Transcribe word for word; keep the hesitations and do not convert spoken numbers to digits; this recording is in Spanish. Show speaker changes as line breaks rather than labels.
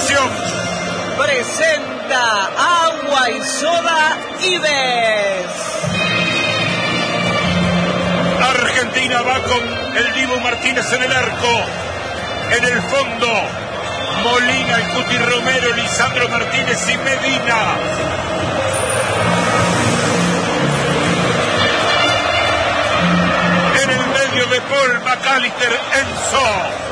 información.
Presenta Agua y Soda Ives.
Argentina va con el Dibu Martínez en el arco. En el fondo, Molina, el Cuti Romero, Lisandro Martínez y Medina. En el medio de Paul, McAllister, Enzo.